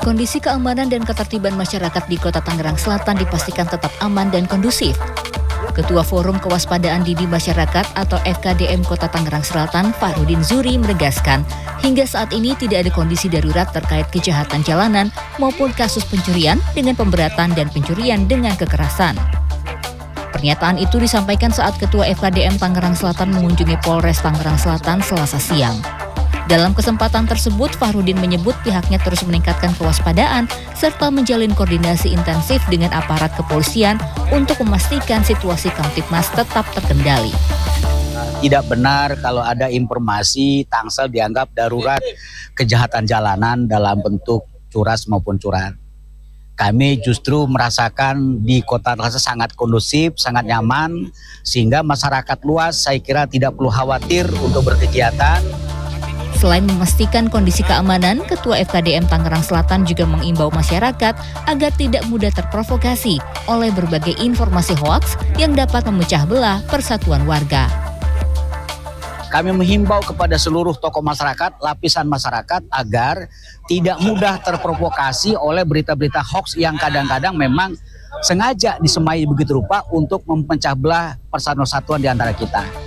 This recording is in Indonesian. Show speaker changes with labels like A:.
A: Kondisi keamanan dan ketertiban masyarakat di Kota Tangerang Selatan dipastikan tetap aman dan kondusif. Ketua Forum Kewaspadaan Dini Masyarakat atau FKDM Kota Tangerang Selatan, Fahrudin Zuri menegaskan, hingga saat ini tidak ada kondisi darurat terkait kejahatan jalanan maupun kasus pencurian dengan pemberatan dan pencurian dengan kekerasan. Pernyataan itu disampaikan saat Ketua FKDM Tangerang Selatan mengunjungi Polres Tangerang Selatan Selasa siang. Dalam kesempatan tersebut, Fahrudin menyebut pihaknya terus meningkatkan kewaspadaan serta menjalin koordinasi intensif dengan aparat kepolisian untuk memastikan situasi Kamtibmas tetap terkendali.
B: Tidak benar kalau ada informasi Tangsel dianggap darurat kejahatan jalanan dalam bentuk curas maupun curan. Kami justru merasakan di Kota Tangerang sangat kondusif, sangat nyaman, sehingga masyarakat luas saya kira tidak perlu khawatir untuk berkegiatan.
A: Selain memastikan kondisi keamanan, Ketua FKDM Tangerang Selatan juga mengimbau masyarakat agar tidak mudah terprovokasi oleh berbagai informasi hoaks yang dapat memecah belah persatuan warga.
B: Kami menghimbau kepada seluruh tokoh masyarakat, lapisan masyarakat agar tidak mudah terprovokasi oleh berita-berita hoaks yang kadang-kadang memang sengaja disemai begitu rupa untuk memecah belah persatuan di antara kita.